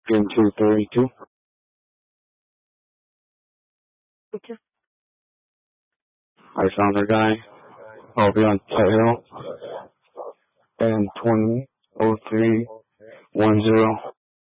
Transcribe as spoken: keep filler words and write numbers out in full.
Pin two thirty-two. Okay. I found a guy. I'll be on Tet Hill. And twenty oh three one zero.